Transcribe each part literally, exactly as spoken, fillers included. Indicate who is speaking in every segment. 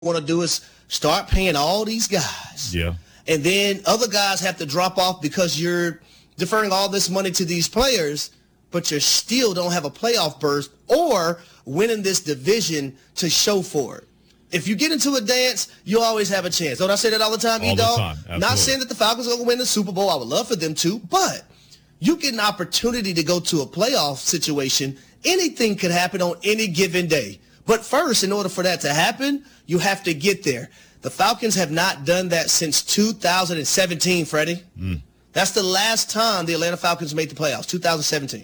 Speaker 1: want to do is start paying all these guys.
Speaker 2: Yeah.
Speaker 1: And then other guys have to drop off because you're deferring all this money to these players, but you still don't have a playoff berth or winning this division to show for it. If you get into a dance, you always have a chance. Don't I say that all the time,
Speaker 2: All the
Speaker 1: E-Dog?
Speaker 2: time. Absolutely.
Speaker 1: Not saying that the Falcons are going to win the Super Bowl. I would love for them to, but you get an opportunity to go to a playoff situation. Anything could happen on any given day. But first, in order for that to happen, you have to get there. The Falcons have not done that since two thousand seventeen, Freddie. Mm. That's the last time the Atlanta Falcons made the playoffs, two thousand seventeen.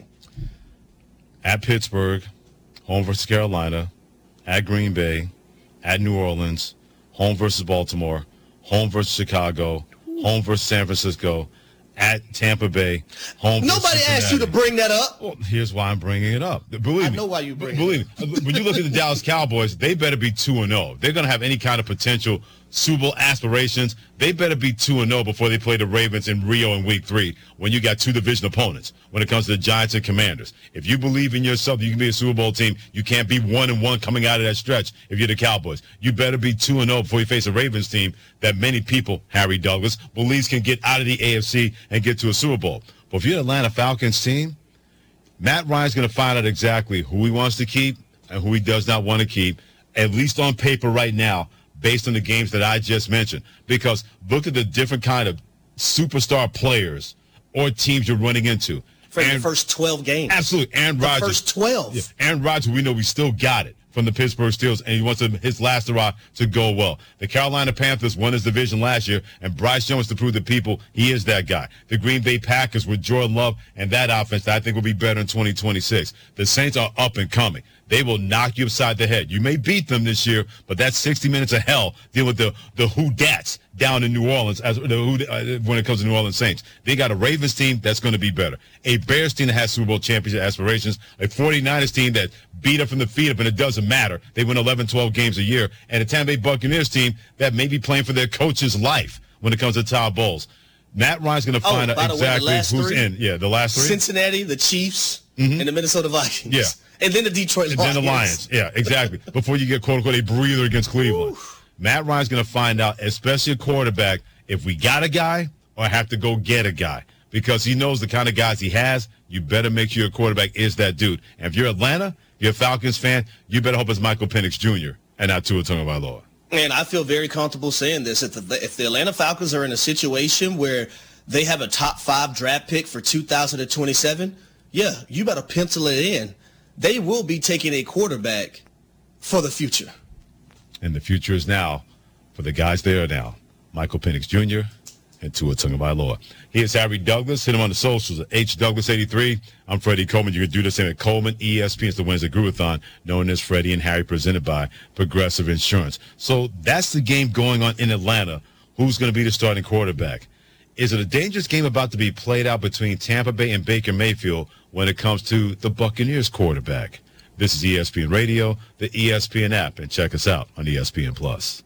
Speaker 2: At Pittsburgh, home versus Carolina, at Green Bay, at New Orleans, home versus Baltimore, home versus Chicago, home versus San Francisco, at Tampa Bay, home versus
Speaker 1: Nobody asked you to bring that up.
Speaker 2: Well, here's why I'm bringing it up. Believe
Speaker 1: I
Speaker 2: me.
Speaker 1: know why you bring
Speaker 2: Believe
Speaker 1: it up.
Speaker 2: me. When you look at the Dallas Cowboys, they better be two and oh. They're going to have any kind of potential Super Bowl aspirations. They better be two and oh before they play the Ravens in Rio in week three when you got two division opponents when it comes to the Giants and Commanders. If you believe in yourself, you can be a Super Bowl team. You can't be one and one coming out of that stretch if you're the Cowboys. You better be two and oh before you face a Ravens team that many people, Harry Douglas, believes can get out of the A F C and get to a Super Bowl. But if you're the Atlanta Falcons team, Matt Ryan's going to find out exactly who he wants to keep and who he does not want to keep, at least on paper right now, based on the games that I just mentioned. Because look at the different kind of superstar players or teams you're running into.
Speaker 1: For the first twelve games.
Speaker 2: Absolutely. Aaron Rodgers.
Speaker 1: The first twelve.
Speaker 2: Yeah, Aaron Rodgers, we know we still got it from the Pittsburgh Steelers, and he wants his last hurrah to go well. The Carolina Panthers won his division last year, and Bryce Young to prove to people he is that guy. The Green Bay Packers with Jordan Love and that offense that I think will be better in twenty twenty-six. The Saints are up and coming. They will knock you upside the head. You may beat them this year, but that's sixty minutes of hell dealing with the, the who-dats down in New Orleans as the who, uh, when it comes to New Orleans Saints. They got a Ravens team that's going to be better, a Bears team that has Super Bowl championship aspirations, a forty-niners team that beat up from the feet up, and it doesn't matter. They win eleven, twelve games a year, and a Tampa Bay Buccaneers team that may be playing for their coach's life when it comes to Todd Bowles. Matt Ryan's going to find
Speaker 1: oh,
Speaker 2: out exactly
Speaker 1: way,
Speaker 2: who's
Speaker 1: three?
Speaker 2: in. Yeah, the last three.
Speaker 1: Cincinnati, the Chiefs,
Speaker 2: mm-hmm.
Speaker 1: and the Minnesota Vikings.
Speaker 2: Yeah.
Speaker 1: And then the Detroit
Speaker 2: and
Speaker 1: Lions.
Speaker 2: then the Lions. Yeah, exactly. Before you get, quote-unquote, a breather against Cleveland. Oof. Matt Ryan's going to find out, especially a quarterback, if we got a guy or have to go get a guy. Because he knows the kind of guys he has. You better make sure your quarterback is that dude. And if you're Atlanta, you're a Falcons fan, you better hope it's Michael Penix Junior and not Tua Tagovailoa.
Speaker 1: And I feel very comfortable saying this. If the, if the Atlanta Falcons are in a situation where they have a top five draft pick for two thousand twenty-seven, yeah, you better pencil it in. They will be taking a quarterback for the future.
Speaker 2: And the future is now for the guys there now, Michael Penix Junior and Tua Tagovailoa. Here's Harry Douglas. Hit him on the socials at H Douglas eighty-three. I'm Freddie Coleman. You can do the same at Coleman E S P N. It's the Wednesday Groovathon, known as Freddie and Harry, presented by Progressive Insurance. So that's the game going on in Atlanta. Who's going to be the starting quarterback? Is it a dangerous game about to be played out between Tampa Bay and Baker Mayfield when it comes to the Buccaneers quarterback? This is E S P N Radio, the E S P N app, and check us out on E S P N Plus.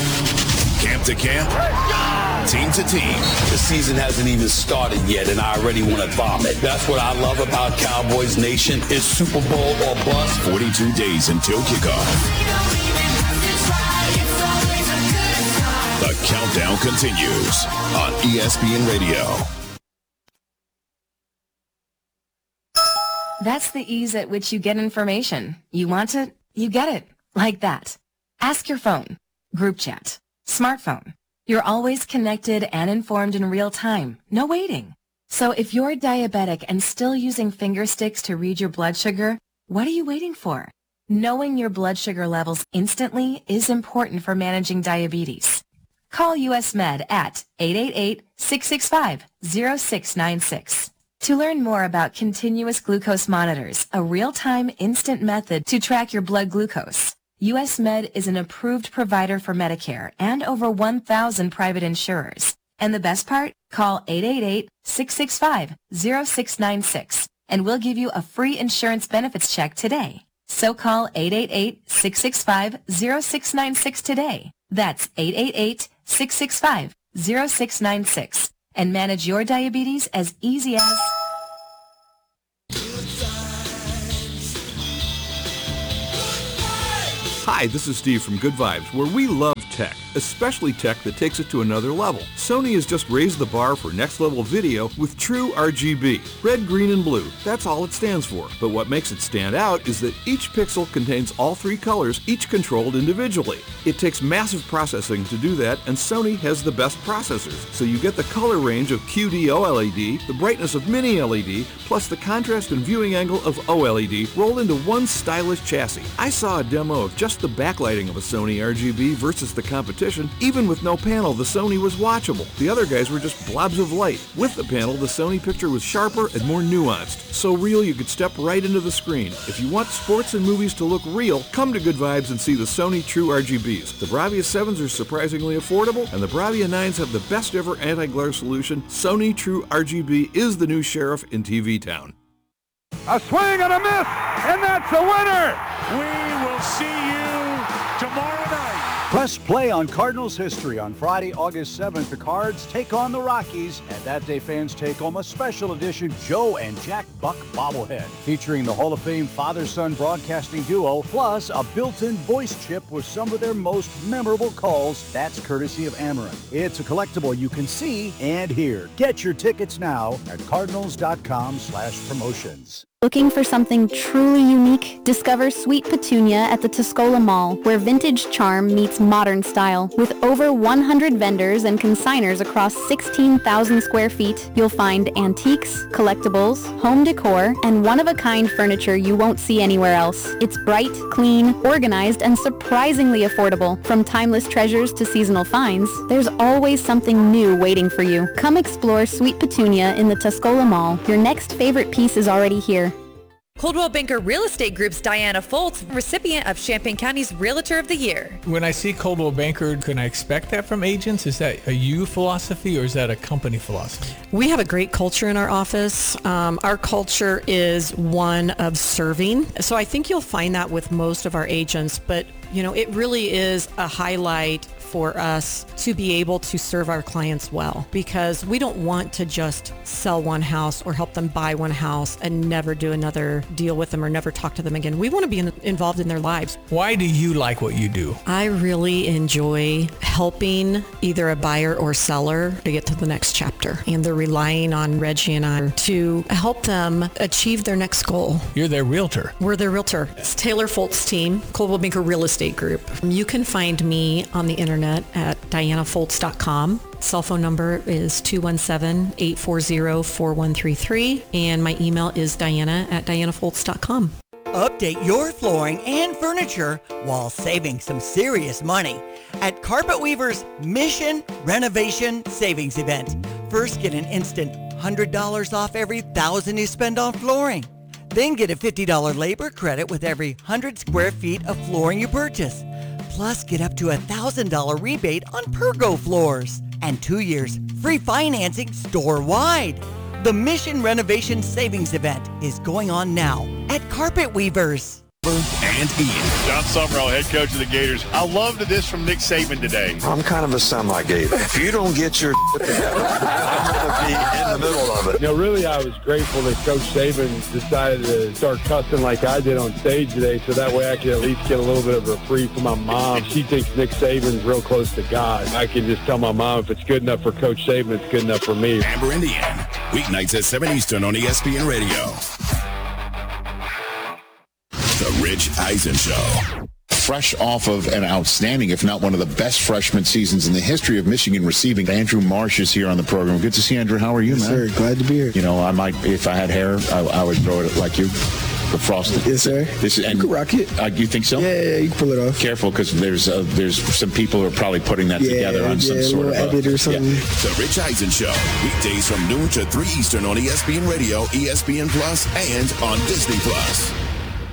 Speaker 3: Camp to camp, team to team.
Speaker 4: The season hasn't even started yet, and I already want to vomit. That's what I love about Cowboys Nation is Super Bowl or bust.
Speaker 3: forty-two days until kickoff. The countdown continues on E S P N Radio.
Speaker 5: That's the ease at which you get information. You want it, you get it. Like that. Ask your phone. Group chat. Smartphone. You're always connected and informed in real time. No waiting. So if you're diabetic and still using finger sticks to read your blood sugar, what are you waiting for? Knowing your blood sugar levels instantly is important for managing diabetes. Call U S Med at eight eight eight, six six five, zero six nine six. To learn more about continuous glucose monitors, a real-time instant method to track your blood glucose, U S Med is an approved provider for Medicare and over one thousand private insurers. And the best part? Call eight eight eight, six six five, zero six nine six and we'll give you a free insurance benefits check today. So call eight eight eight, six six five, zero six nine six today. That's eight eight eight, six six five, zero six nine six and manage your diabetes as easy as...
Speaker 6: Hi, this is Steve from Good Vibes, where we love tech, especially tech that takes it to another level. Sony has just raised the bar for next-level video with true R G B. Red, green, and blue. That's all it stands for. But what makes it stand out is that each pixel contains all three colors, each controlled individually. It takes massive processing to do that, and Sony has the best processors. So you get the color range of Q D O L E D, the brightness of Mini L E D, plus the contrast and viewing angle of O L E D rolled into one stylish chassis. I saw a demo of just the backlighting of a Sony R G B versus the competition. Even with no panel, the Sony was watchable. The other guys were just blobs of light. With the panel, the Sony picture was sharper and more nuanced. So real you could step right into the screen. If you want sports and movies to look real, come to Good Vibes and see the Sony True R G Bs. The Bravia sevens are surprisingly affordable, and the Bravia nines have the best ever anti-glare solution. Sony True R G B is the new sheriff in T V Town.
Speaker 7: A swing and a miss, and that's a winner! We will see you tomorrow night.
Speaker 8: Press play on Cardinals history on Friday, August seventh. The Cards take on the Rockies, and that day fans take home a special edition Joe and Jack Buck bobblehead featuring the Hall of Fame father-son broadcasting duo, plus a built-in voice chip with some of their most memorable calls. That's courtesy of Amarin. It's a collectible you can see and hear. Get your tickets now at cardinals.com slash promotions.
Speaker 9: Looking for something truly unique? Discover Sweet Petunia at the Tuscola Mall, where vintage charm meets modern style. With over one hundred vendors and consigners across sixteen thousand square feet, you'll find antiques, collectibles, home decor, and one-of-a-kind furniture you won't see anywhere else. It's bright, clean, organized, and surprisingly affordable. From timeless treasures to seasonal finds, there's always something new waiting for you. Come explore Sweet Petunia in the Tuscola Mall. Your next favorite piece is already here.
Speaker 10: Coldwell Banker Real Estate Group's Diana Foltz, recipient of Champaign County's Realtor of the Year.
Speaker 11: When I see Coldwell Banker, can I expect that from agents? Is that a you philosophy or is that a company philosophy?
Speaker 12: We have a great culture in our office. Um, our culture is one of serving. So I think you'll find that with most of our agents, but you know, it really is a highlight for us to be able to serve our clients well, because we don't want to just sell one house or help them buy one house and never do another deal with them or never talk to them again. We want to be in, involved in their lives.
Speaker 11: Why do you like what you do?
Speaker 12: I really enjoy helping either a buyer or seller to get to the next chapter, and they're relying on Reggie and I to help them achieve their next goal.
Speaker 11: You're their realtor.
Speaker 12: We're their realtor. It's Taylor Foltz team, Coldwell Banker Real Estate Group. You can find me on the internet at diana foltz dot com. Cell phone number is two one seven, eight four zero, four one three three, and my email is diana at diana foltz dot com.
Speaker 13: Update your flooring and furniture while saving some serious money at Carpet Weaver's Mission Renovation Savings Event. First, get an instant one hundred dollars off every one thousand dollars you spend on flooring. Then get a fifty dollars labor credit with every one hundred square feet of flooring you purchase. Plus, get up to a one thousand dollars rebate on Pergo floors. And two years free financing store-wide. The Mission Renovation Savings Event is going on now at Carpet Weavers.
Speaker 3: And Ian.
Speaker 14: John Summerall, head coach of the Gators. I loved this from Nick Saban today.
Speaker 15: I'm kind of a semi-Gator. If you don't get your together, I'm going to be in the middle of it.
Speaker 16: You know, really, I was grateful that Coach Saban decided to start cussing like I did on stage today, so that way I could at least get a little bit of a reprieve from my mom. She thinks Nick Saban's real close to God. I can just tell my mom if it's good enough for Coach Saban, it's good enough for me.
Speaker 3: Amber and Ian, weeknights at seven Eastern on E S P N Radio. The Rich Eisen Show.
Speaker 17: Fresh off of an outstanding, if not one of the best freshman seasons in the history of Michigan receiving. Andrew Marsh is here on the program. Good to see you, Andrew. How are you,
Speaker 18: yes,
Speaker 17: man?
Speaker 18: Sir, glad to be here.
Speaker 17: You know, I might, if I had hair, I, I would throw it like you. The frosted.
Speaker 18: Yes, sir.
Speaker 17: This is, and
Speaker 18: you can rock it.
Speaker 17: Uh, you think so?
Speaker 18: Yeah, yeah, you can pull it off.
Speaker 17: Careful, because there's uh, there's some people who are probably putting that
Speaker 18: yeah,
Speaker 17: together on
Speaker 18: yeah,
Speaker 17: some sort of
Speaker 18: edit or something. Yeah.
Speaker 3: The Rich Eisen Show, weekdays from noon to three Eastern on E S P N Radio, E S P N Plus, and on Disney Plus.